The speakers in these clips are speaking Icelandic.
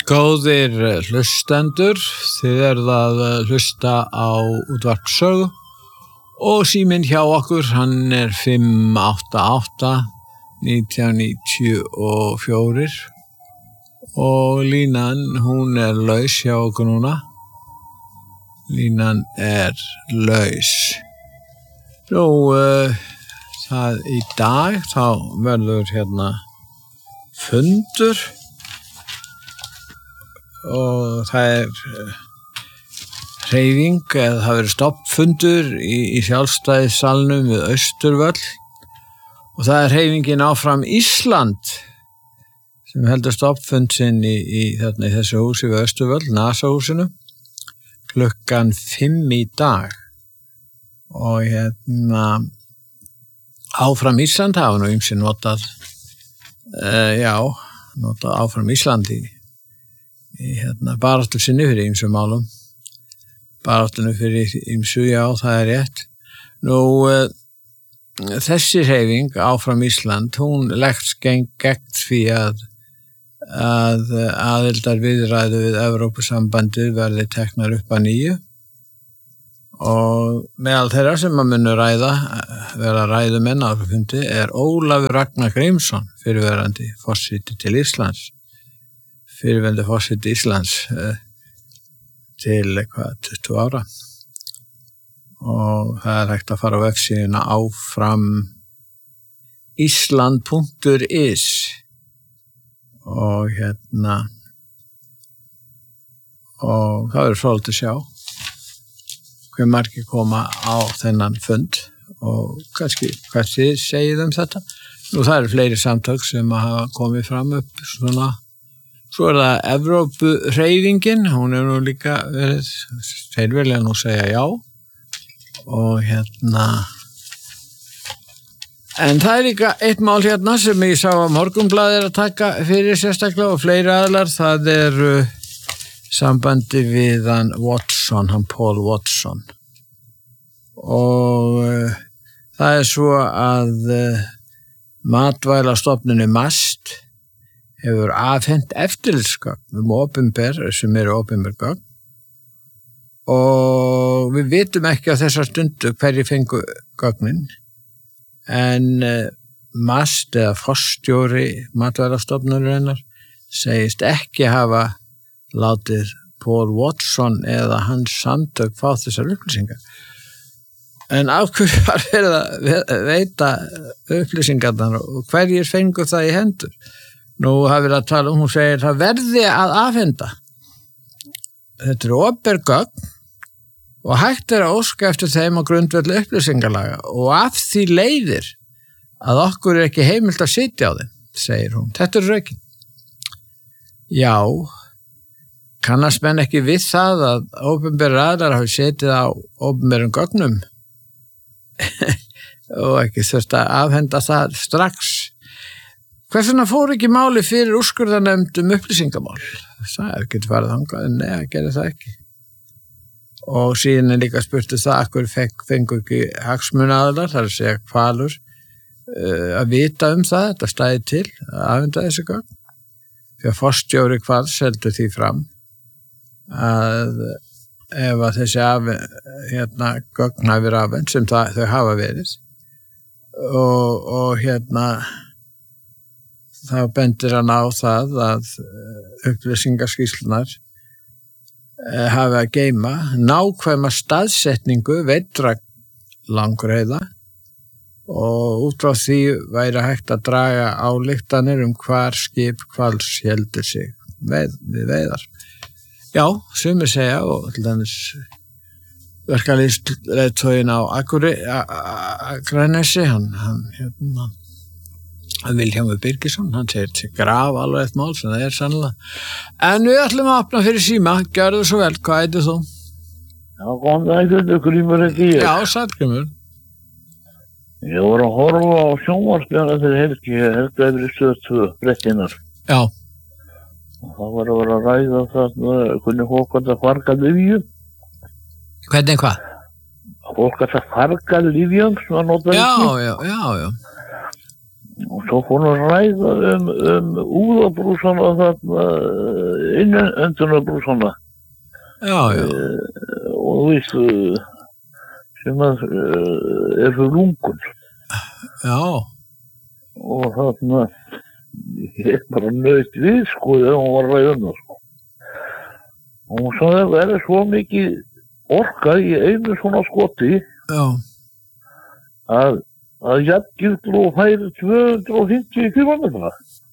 Góðir hlustendur, þið eruð að hlusta á útvarp Sögu og síminn hjá okkur, hann er 588-1994 og línan, hún er laus hjá okkur núna. Línan er laus. Nú, það í dag, þá verður hérna fundur og það hreyfing eða það verður stoppfundur í sjálfstæðissalnum við Austurvöll og það hreyfingin áfram Ísland sem heldur stoppfund sinn í þessu húsi við Austurvöll, NASA-húsinu, klukkan 5 í dag og hérna áfram Ísland hafa nú ýmsir notað áfram Íslandi í baráttu sinni fyrir ýmsum málum. Baráttunni fyrir ýmsu, já, það er rétt. Nú, þessi hreyfing áfram Ísland, hún leggst gegn því að aðildarviðræður við Evrópusambandið verði teknar upp að nýju og meðal þeirra sem að munu vera ræðumenn á fundi er Ólafur Ragnar Grímsson, fyrrverandi forseti til Íslands. Fyrrverandi forseti Íslands til 20 ára og það er hægt að fara á vefsíðuna áfram island.is og og það er fróðlegt að sjá hve margir koma á þennan fund og kannski hvað þið segið þetta. Nú það eru fleiri samtök sem hafa komið fram upp svona. Svo er það Evrópuhreyfingin, hún er nú líka verið, þeir vilja nú segja já og en það er líka eitt mál sem ég sá að Morgunblaðið að taka fyrir sérstaklega og fleiri aðlar, það er sambandi við hann Watson, hann Paul Watson og það er svo að Matvælastofnunin MAST hefur afhent eftirlitsgögn sem eru opinber gögn og við vitum ekki á þessar stundu hverjir fengu gögnin en MAST eða forstjóri Matvælastofnunarinnar segist ekki hafa látið Paul Watson eða hans samtök fá þessar upplýsingar. En af hverju var verið að veita upplýsingarnar og hverjir fengu það í hendur? Nú hafi verið að tala hún segir það verði að afhenda. Þetta eru opinber gögn og hægt er að óska eftir þeim á grundvelli upplýsingalaga og af því leiðir að okkur er ekki heimilt að sitja á þeim, segir hún. Þetta er rökin. Já, kannast menn ekki við það að opinberir aðilar hafi setið á opinberum gögnum og ekki þurft að afhenda það strax. Hvers vegna fór ekki máli fyrir úrskurðarnefnd upplýsingamál? Það getur farið þangað, en nei, það gerir það ekki. Og síðan er líka spurt það að hverju fengu ekki hagsmunaaðilar, það er að segja Hvalur, að vita það, þetta stæði til að afhenda þessi gögn. Því að forstjóri Hvals heldur því fram að ef að þessi gögn hafi verið afhent sem þau hafa verið og þá bendir hann á það að upplýsingaskýrslunar hafi að geyma nákvæma staðsetningu veidra langreyða og út frá því væri hægt að draga ályktanir hvar skip Hvals heldur sig við veiðar. Já, sumir segja og til dæmis verkalýðsleiðtoginn á Akranesi, hann Vilhjálmur Birgisson, hann segir til graf alveg eitt mál sem það er sannlega. En við ætlum að opna fyrir síma, gjörðu svo vel, hvað heitir þú? Já, góðan daginn, Grímur heiti ég. Já, sæll Grímur. Ég voru að horfa á sjónvarpsbjörna þegar helgi yfir í Stöð 2, fréttirnar. Já. Og það var að vera að ræða það, hvernig fólk að farga lyfjum. Hvernig hvað? Fólk að farga lyfjum sem að nota Já. Og Svo fór hann að ræða úðabrúsana þarna, innöndunarbrúsana. Já. Og þú veist, sem að fyrir lungun. Já. Og þarna, ég bara naut við, sko, þegar hún var að ræða það, sko. Og hún sagði að það svo mikið orka í einu svona skoti. Já. Að jafngildur og færi 250 kilometra.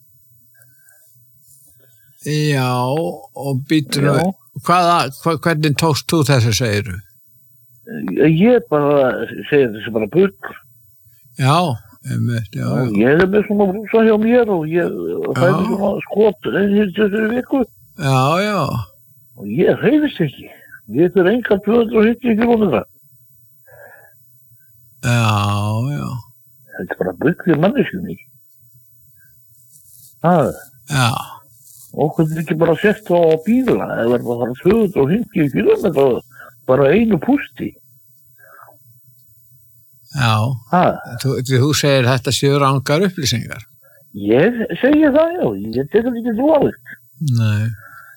Já, og býtur hvernig tókst þú þessu, segirðu? Ég bara segi þessi bara bull. Já. Ég með svona brúsa hjá mér og ég færi svona skot þessu viku. Já. Og ég hreyfist ekki. Ég fyrir enga 250 kilometra. Já. Þetta bara bull í manneskjunni. Já. Okkur er ekki bara sett á bíla, það verður bara 250 kilometra bara einu pústi. Já, þú segir þetta séu rangar upplýsingar. Ég segi það, já, ég tekur ekki trúalegt. Nei.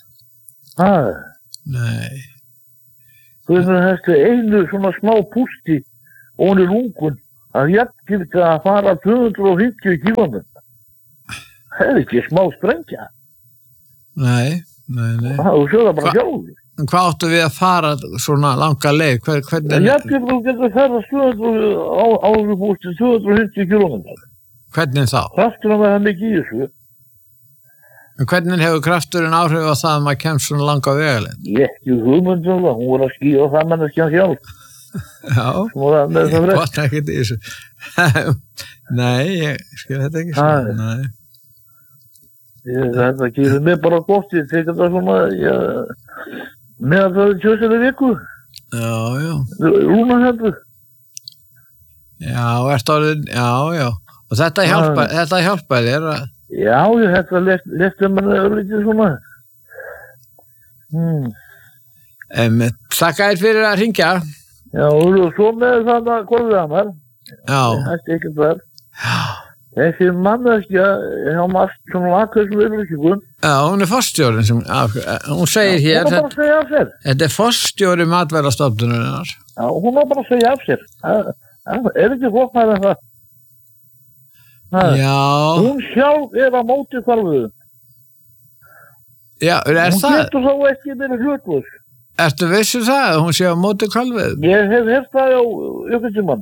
Nei. Þú veist þetta einu svona smá pústi og hún er lungun að jafngilda að fara 250 kilometra. Það er ekki smá sprengja. Nei. Þú séu það bara sjálfur. En hvað áttu við að fara svona langa leið? Hvernig... Jafngilda þú getur ferðast áðurbústi 250 kilometra. Hvernig þá? Krafturinn var það mikið í þessu. En hvernig hefur krafturinn áhrif á það að maður kemst svona langa vegaleið? Ég ekki hugmyndum það, hún var að skýra það manneskjan sjálf. Já, gott ekkert í þessu. Nei, ég skil þetta ekki svona. Nei. Þetta gerir mig bara gott, ég tekur það svona, með að það er tjóðsynni viku. Já. Rúna heldur. Já, ertu orðin, já. Og þetta hjálpaði þér að... Já, þetta lefti manni örlítið svona. Þakka þér fyrir að hringja. Já, og svo með það að korfið hann. Já. Þetta er ekkert verð. Já. Þessi manneskja hjá margt svona lakveðsum yfirlýsingum. Já, hún er forstjórinn sem, hún segir hér, hún bara að segja af sér. Þetta er forstjóri matvælastofnunarinnar. Já, hún var bara að segja af sér. Er ekki gott með það? Já. Hún sjálf er á móti hvarfuðu. Já, er það? Hún getur þá ekki verið hlutlaus. Ertu vissu það að hún sé á móti hvarfuðu? Ég hef heyrt það á ykkurtímann.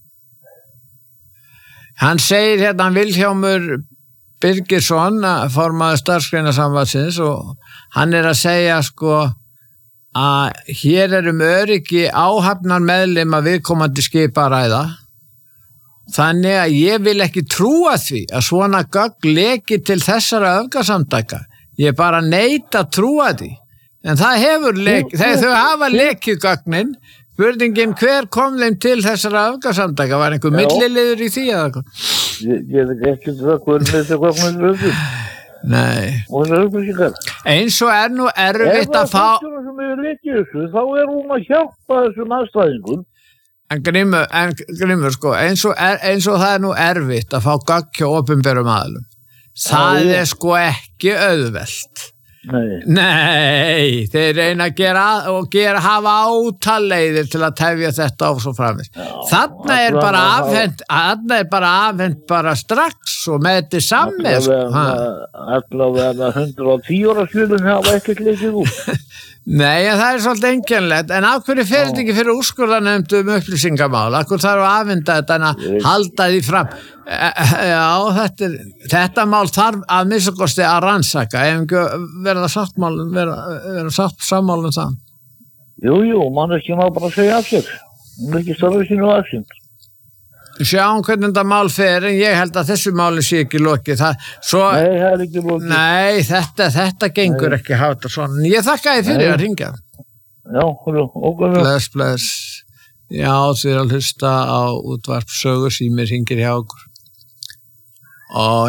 Hann segir hérna Vilhjálmur Birgisson, formaður starfsgreinasambandsins, og hann er að segja sko að hér öryggi áhafnar meðlima viðkomandi skipa að ræða. Þannig að ég vil ekki trúa því að svona gögn leki til þessara öfgasamtaka. Ég bara neita að trúa því. En það hefur þau hafa lekið gögnin. Spurningin, hver kom þeim til þessara öfgasamtaka? Var einhver milliliður í því eða eitthvað? Ég veit ekki það, hvernig þetta kom með öfgum. Nei. Og það upplýsingar. Eins og nú erfitt að fá... Ef það er sem hefur lekið þessu, þá hún að hjálpa þessum aðstæðingum. En Grímur, sko, eins og það nú erfitt að fá gögn hjá opinberum aðilum. Það er sko ekki auðvelt. Nei, þeir reyna að hafa átaleiðir til að tefja þetta á svo framins. Þarna er bara afhent bara strax og með þetta sammið. Allavega 110 ára skjölun hafa ekkert leikið út. Nei, það er svolítið einkennilegt, en af hverju fer þetta ekki fyrir úrskurðarnefnd upplýsingamál? Af hverju þarf að afhenda þetta en að halda því fram? Já, þetta mál þarf að minnstakosti að rannsaka, ef ekki vera sammála það. Jú, mann ekki má bara segja af sér. Hún er ekki starfið sínu afsýnd. Sjáum hvernig þetta mál fer, en ég held að þessu máli sé ekki lokið. Nei, það er ekki lokið. Nei, þetta gengur ekki að hafa þetta svona. En ég þakka þið fyrir að hringja. Já, okkur. Bless. Já, þið er að hlusta á útvarp Sögur, Símir hringir hjá okkur. Og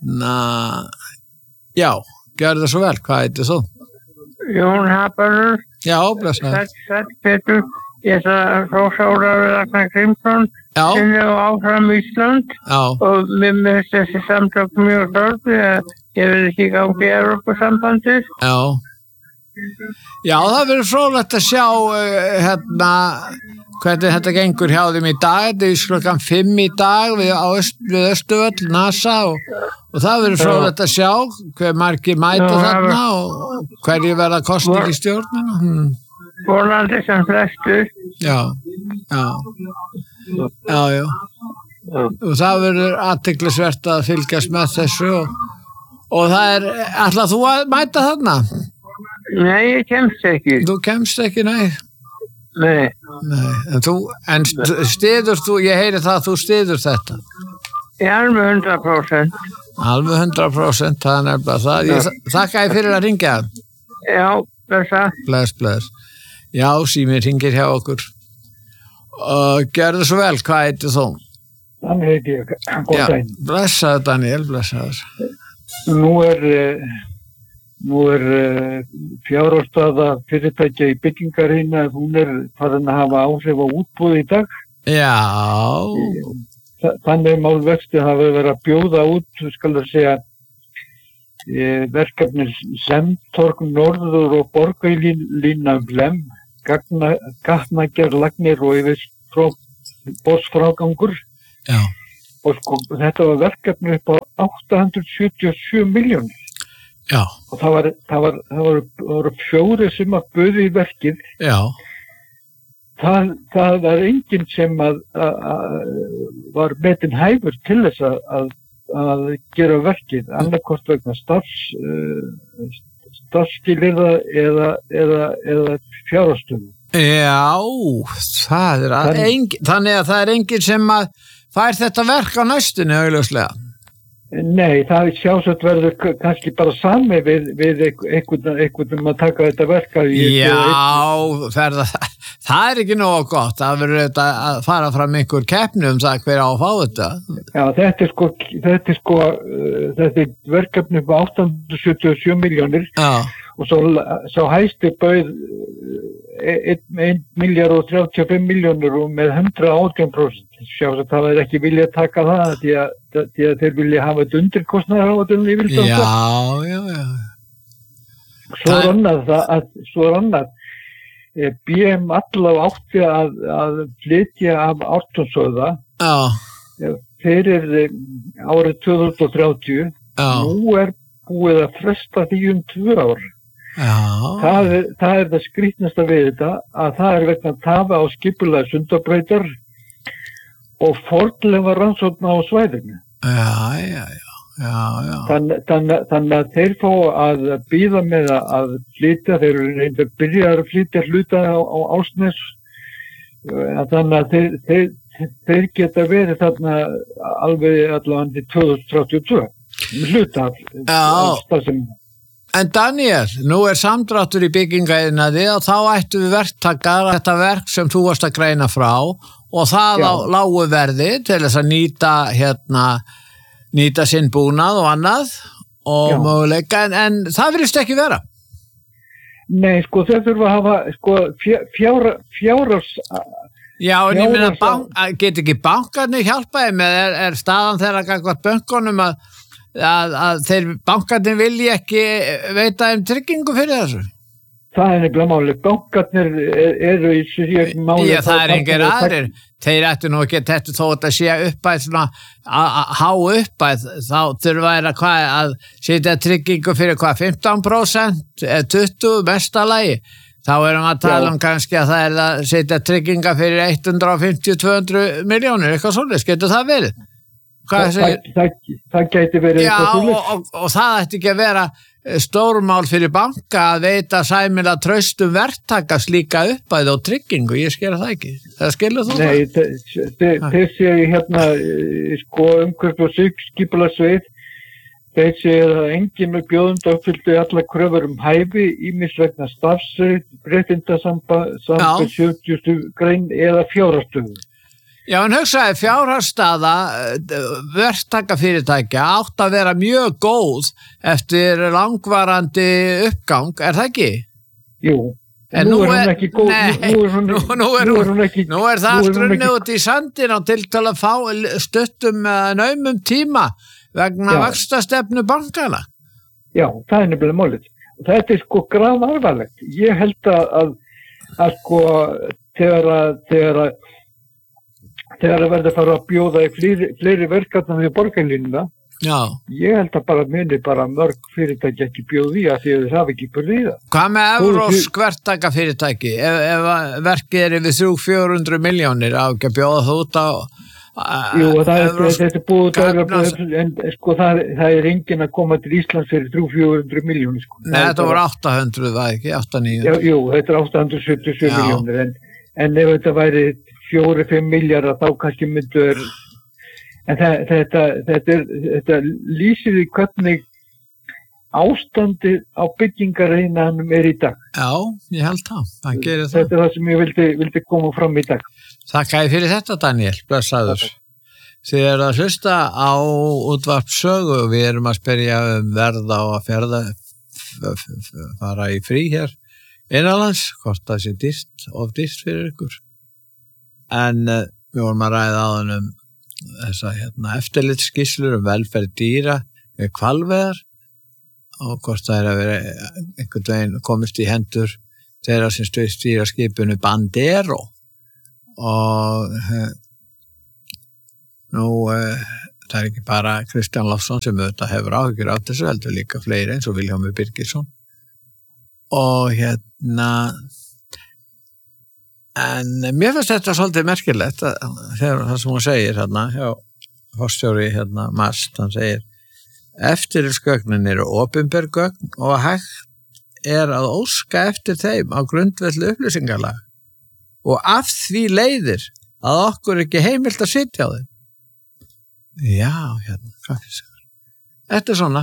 já, gjörðu það svo vel. Hvað heitir þú? Jón Haparur. Já, bless. Sætt Pétur. Ég ætla að hrósa Ólafur Ragnar Grímsson sinni og áfram Ísland og mér finnst þessi samtök mjög þörf ég vil ekki gangi í Evrópusambandið. Já, það verður fróðlegt að sjá hvernig þetta gengur hjá þeim í dag. Þetta er klukkan 5 í dag við Austurvöll, NASA og það verður fróðlegt að sjá hver margir mæta þarna og hverju verða kosning í stjórnina. Vonandi sem flestur. Já. Og það verður athyglisvert að fylgjast með þessu og það ætlar þú að mæta þarna? Nei, ég kemst ekki. Þú kemst ekki, nei? Nei. En styður þú, ég heyri það að þú styður þetta? Ég alveg 100%. Alveg 100%, það er nefnilega það. Ég þakka þér fyrir að ringja. Já, blessa. Bless. Já, síminn hringir hjá okkur. Og gerðu svo vel, hvað heitir þú? Daniel heiti ég, góð dæn. Blessaður Daniel, blessaður. Nú er fjárhagsstaða fyrirtækja í byggingarhina, hún farin að hafa áhrif á útboð í dag. Já. Þannig málvexti hafa verið að bjóða út, skal það segja, verkefni Semtorg, Norður og Borgarlína Lem, gatnagerð, lagnir og yfir borsfrágangur. Já. Og þetta var verkefni upp á 877 milljónir. Já. Og það voru 4 sem að buðu í verkið. Já. Það var enginn sem var metinn hæfur til þess að gera verkið, annarkvort vegna starfsskilyrða eða fjárhagsstöðu. Já, þannig að það er enginn sem að fær þetta verk á næstunni augljóslega. Nei, það sjálfsagt verður kannski bara sami við einhvern að taka þetta verk að það er ekki nógu gott. Það verður að fara fram einhver keppni það hver á að fá þetta. Já, þetta er verkefni upp á 877 milljónir og svo hæsti bauð 1.035 milljónir og með 118%. Sjálfsagt það er ekki vilja að taka það því að þeir vilja hafa þetta undirkostnaðar á þetta. Já. Svo er annað BM allavega átti að flytja af Ártúnshöfða fyrir árið 2030. Nú er búið að fresta því 2 ár. Það er það skrýtnasta við þetta að það er vegna tafa á skipulega Sundabrautar og fornleifa rannsókna á svæðinu. Já. Þannig að þeir fá að bíða með að flytja, þeir eru reyndar byrjaðar að flytja hluta á Álfsnes, þannig að þeir geta verið þarna alveg allavega 2032 hluta af stafsefnum. En Daniel, nú er samdráttur í byggingaiðnaði og þá ættum við verktakar þetta verk sem þú varst að greina frá og það á lágu verði til þess að nýta sinn búnað og annað og möguleika, en það virðist ekki vera. Nei, þeir þurfa að hafa fjárhags... Já, en ég meina, get ekki bankarnir hjálpaði með, er staðan þeirra gagnvart bönkunum að þeir bankarnir vilji ekki veita tryggingu fyrir þessu? Það er nefnilega máli. Bankarnir eru í sér máli. Já, það er engir aðrir. Þeir ættu nú ekki þó að sé uppæð svona há uppæð, þá þurfa að setja tryggingu fyrir 15%, 20% mestalagi. Þá erum við að tala kannski að það að setja trygginga fyrir 150-200 milljónir, eitthvað svoleiðis, getur það verið? Það gæti verið eitthvað svoleiðis. Og það ætti ekki að vera stórmál fyrir banka að veita sæmilega traustum verktaka slíka uppæð og tryggingu, ég skilja það ekki. Það skilur þú það? Nei, þeir séu umhverf og skipulagssvið, þeir séu að enginn með bjóðund uppfylltu allar kröfur hæfi, ýmis vegna starfsreit, réttindasamband 70. grein eða fjárhagsstöðu. Já, en hugsaði fjárhagsstaða verktakafyrirtækja átt að vera mjög góð eftir langvarandi uppgang, er það ekki? Jú, Nú er það allt runni út í sandin á tiltala fá stuttum naumum tíma vegna vaxtastefnu bankana. Já, það er nefnilega málið. Þetta er sko grafaralegt. Ég held að sko þegar verður að fara að bjóða í fleiri verkefnum við borgarlínuna, ég held að muni mörg fyrirtæki ekki bjóði að því að það hafi ekki búið í það. Hvað með evrópsk verktaka fyrirtæki? Ef verkið er yfir 300-400 milljónir á ekki að bjóða það út á Jú, þetta er búið en sko það er enginn að koma til Íslands fyrir 300-400 milljónir sko. Nei, þetta var 800, var ekki? 800-900? Jú, þetta er 877 milljónir en ef þetta væri 4-5 milljarðar þá kannski myndu en þetta lýsir í hvernig ástandið á byggingareininum í dag. Já, ég held það gerir það. Þetta er það sem ég vildi koma fram í dag. Þakka ég fyrir þetta, Daniel, blessaður. Þið eruð að hlusta á útvarp sögu og við erum að spyrja verð á að fara í frí hér innanlands, hvort það sé of dýrt fyrir ykkur. En við vorum að ræða áðan þessa eftirlitsskýrslur velferð dýra við hvalveiðar og hvort það er að vera einhvern veginn komist í hendur þeirra sem stýra skipinu Bandero og það er ekki bara Kristján Lofsson sem auðvitað hefur áhyggjur af þessu heldur líka fleiri eins og Vilhjálmur Birgisson og en mér finnst þetta svolítið merkilegt þegar það sem hún segir forstjóri Mast, hann segir eftirlitsgögnin eru opinber gögn og hægt er að óska eftir þeim á grundvelli upplýsingalag og af því leiðir að okkur ekki heimilt að sitja á þeim. Já, þetta er svona.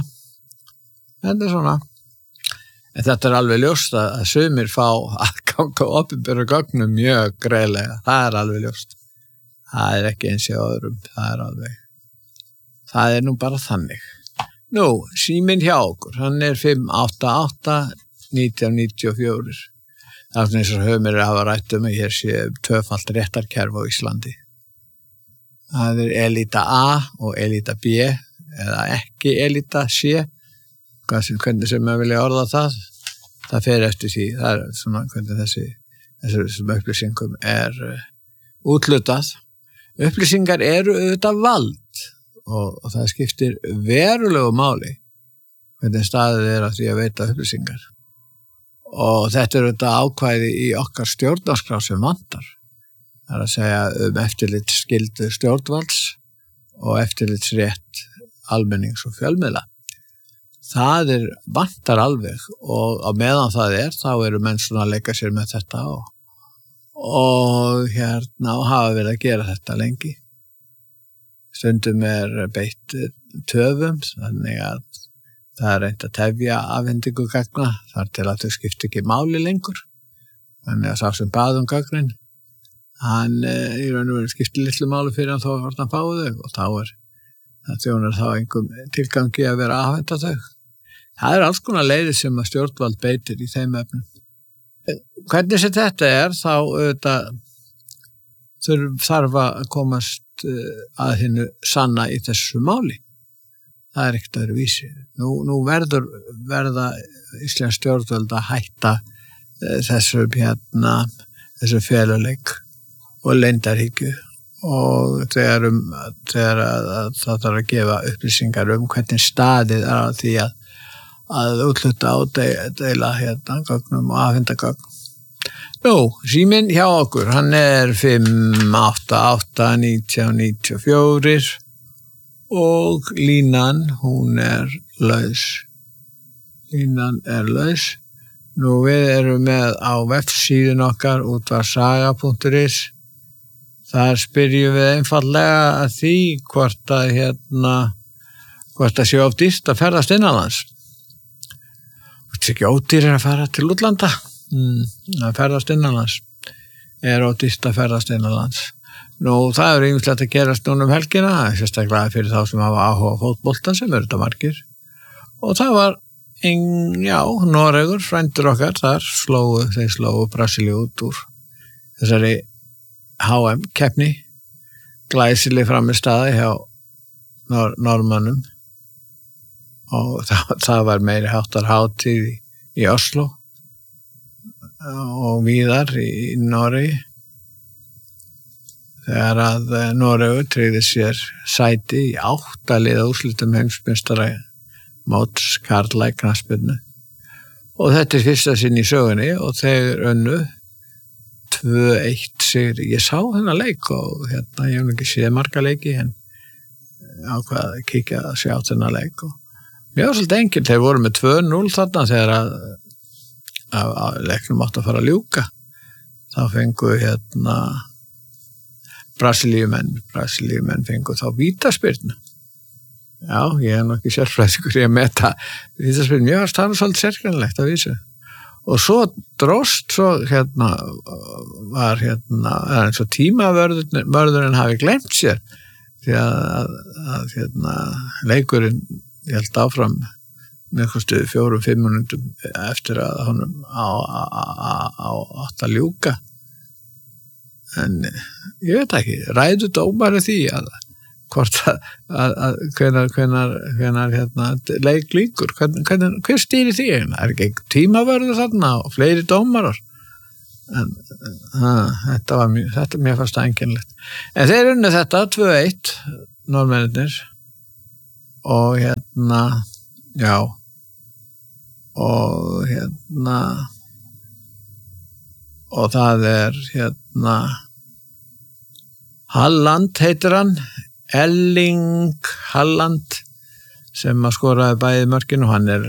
En þetta er alveg ljóst að sumir fá aðgang á opinberu gögnum mjög greiðlega. Það er alveg ljóst. Það er ekki eins og öðrum. Það er nú bara þannig. Nú, síminn hjá okkur, hann er 588-1994. Það er eins og höfumir að hafa rætt að hér sé tvöfalt réttarkerfi á Íslandi. Það er elita A og elita B eða ekki elita C. Hvernig sem maður vilja orða það fer eftir því. Það er svona hvernig þessum upplýsingum er útlutað. Upplýsingar eru auðvitað vald og það skiptir verulegu máli hvernig staðið er að því að veita upplýsingar og þetta er auðvitað ákvæði í okkar stjórnarskrá sem vantar það er að segja eftirlitsskyldu stjórnvalds og eftirlitsrétt almennings og fjölmiðla það vantar alveg og á meðan það þá eru menn svona að leika sér með þetta og hafa verið að gera þetta lengi stundum er beitt töfum, þannig að það er reynt að tefja afhendingu gagna, þar til að þau skipta ekki máli lengur. Þannig að sá sem bað gagnin, hann í raun og veru skipti litlu máli fyrir hann þó hvort hann fáið þau og þá það þjónar þá einhverjum tilgangi að vera að afhenda þau. Það er alls konar leiðir sem að stjórnvald beitir í þeim efnum. Hvernig sem þetta þá auðvitað þarf að komast að hinnu sanna í þessu máli. Það er ekkert öðru vísi. Nú verða íslensk stjórnvöld að hætta þessu feluleik og leyndarhyggju og þegar það þarf að gefa upplýsingar hvernig staðið er að því að útluta og deila gögnum og afhenda gögn. Síminn hjá okkur, hann er 588-1994 og línan, hún er laus. Við erum með á vefsíðun okkar útvarsaga.is. Þar spyrjum við einfallega að því hvort að sé of dýrt að ferðast innanlands. Hvort sé ekki ódýrir að fara til útlanda? Að ferðast innanlands er ódýrt að ferðast innanlands. Það er ýmislegt að gerast núna helgina, sérstaklega fyrir þá sem hafa áhuga á fótbolta sem eru þetta margir. Og það var Noregur, frændur okkar, þeir slógu Brasilíu út úr þessari HM-keppni, glæsileg frammistaða hjá Norðmönnum og það var meiri háttar hátíð í Oslo og víðar í Noregi þegar að Noregur tryggði sér sæti í 8 liða úrslitum heimsmeistara móts karla í knattspyrnu og þetta fyrsta sinn í sögunni og þeir unnu 2-1 sigri. Ég sá þennan leik og ég hef ekki séð marga leiki en ákvað að kíkja að sjá þennan leik og mér var svolítið enkelt, þeir voru með 2-0 þarna þegar að leiknum átt að fara að ljúka þá fengu Brasilíumenn fengu þá vítaspyrnu. Já, ég hef ekki sérfræðingur í að meta vítaspyrnu, mér var það svolítið sérkennilegt að vísu og svo dróst var eins og tímavörðurinn hafi glemt sér því að leikurinn ég held áfram með 4-5 minútum eftir að honum átt að ljúka en ég veit ekki, ræðu dómari því að hvort að hvenar leik líkur, hver stýri því ekki tímavörður þarna og fleiri dómarar en þetta mér fannst einkennilegt en þeir unnu þetta 2-1 Norðmennirnir og og það er Haaland heitir hann Erling Haaland sem að skoraði bæði mörkin og hann er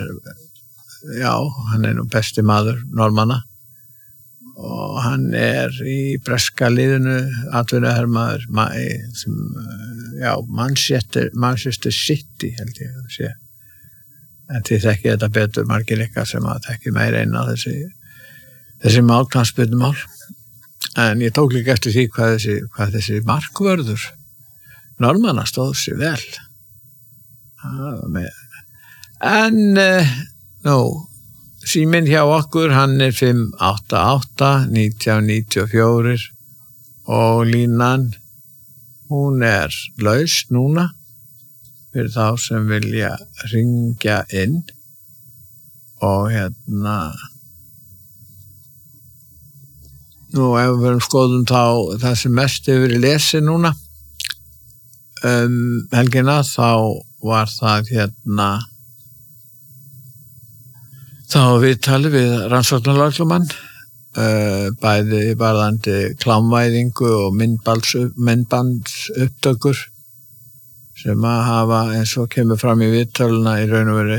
nú besti maður Norðmanna og hann er í breska liðinu atvinnuhermaður sem Manchester City held ég að sé en þið þekki þetta betur margir ykkar sem að þekki meira einn að þessi mál knattspyrnumál en ég tók líka eftir því hvað þessi markvörður Norðmanna stóð sér vel en síminn hjá okkur hann er 588-1994 og línan hún er laus núna fyrir þá sem vilja hringja inn og nú ef við skoðum þá það sem mest hefur verið lesið núna helgina þá var það þá viðtali við rannsóknarlögreglumann bæði varðandi klámvæðingu og myndbandsupptökur sem að hafa eins og kemur fram í viðtaluna í raun og veru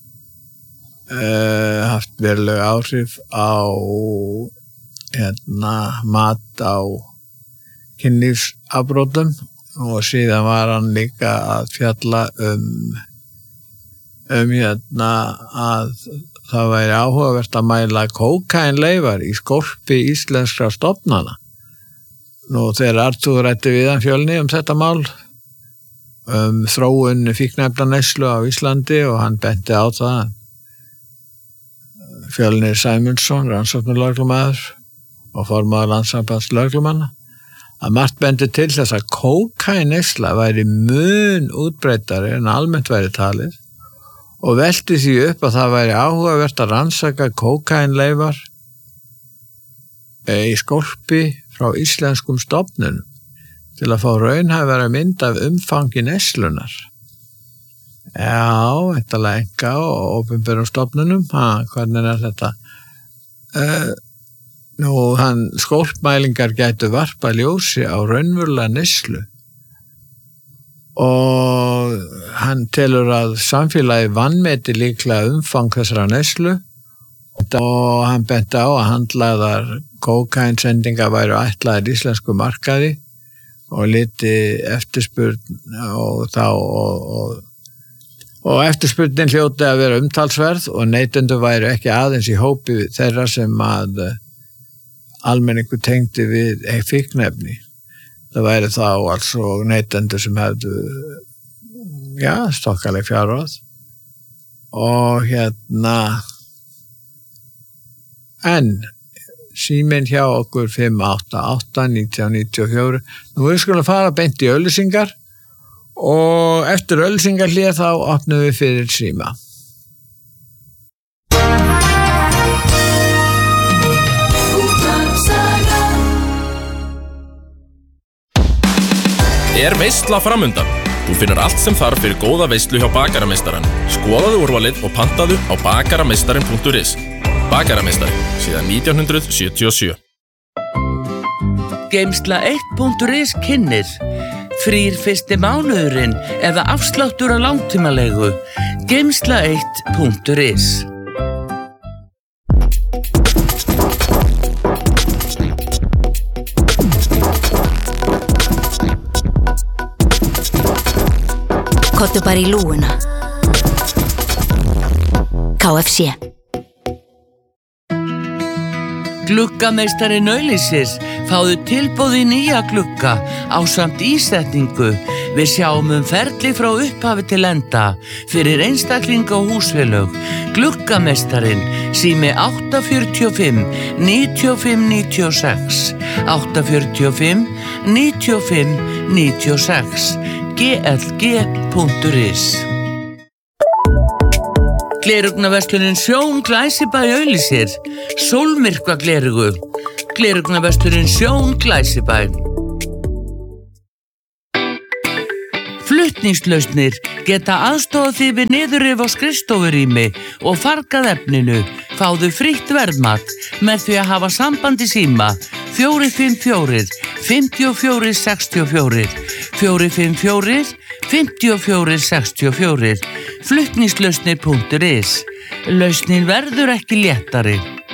haft veruleg áhrif á mat á kynlífsafbrotum og síðan var hann líka að fjalla að það væri áhugavert að mæla kókaínleifar í skorpi íslenskra stofnana. Nú þegar Artúr ræddi við hann Fjölni þetta mál þróun fíkniefnaneyslu á Íslandi og hann benti á það Fjölnir Sæmundsson, rannsóknarlögreglumaður og formaður Landssambands lögreglumanna að margt bendi til þess að kókaínneysla væri mun útbreiddari en almennt væri talið og velti því upp að það væri áhugavert að rannsaka kókaínleifar í skorpi frá íslenskum stofnunum til að fá raunhæfara mynd af umfangi neyslunar. Já, þetta lenga og opinberum stofnunum, hvernig er þetta? Skólpmælingar gætu varpa ljósi á raunverulega neyslu og hann telur að samfélagi vanmeti líklega umfang þessara neyslu og hann benti á að handlaðar kókainsendinga væru ætlaðir íslensku markaði og liti eftirspurn og eftirspurnin hljóti að vera umtalsverð og neytendur væru ekki aðeins í hópi þeirra sem að almenningur tengdi við fíkniefni. Það væri þá altså neytendur sem hefðu stokkaleg fjárráð og en síminn hjá okkur 588-1994. Nú við skulum fara beint í auglýsingar og eftir auglýsingarhlé þá opnum við fyrir síma. Veisla framundan. Þú finnur allt sem þarf fyrir góða veislu hjá Bakarameistarann. Skoðaðu úrvalið og pantaðu á bakarameistarin.is. Bakarameistarin, síðan 1977. Geimsla1.is kynnir. Frýr fyrsti mánuðurinn eða afsláttur á langtímalegu. Geimsla1.is. Kottu bara í lúguna. KFC. Gluggameistarinn auglýsir. Fáðu tilboð í nýja glugga ásamt ísetningu. Við sjáum ferli frá upphafi til enda fyrir einstaklinga og húsfélög. Gluggameistarinn, sími 845-9596. 845-9596. glg.is. Glerugnaverslunin Sjón Glæsibæ auglýsir. Sólmyrkva glerugu. Glerugnaverslunin Sjón Glæsibæ. Flutningslausnir geta aðstofað þig við niðurrif á skrifstofurými og fargað efninu. Fáðu frítt verðmat með því að hafa samband í síma 454-5464 454-5464 flutningslausnir.is. Lausnin verður ekki léttari.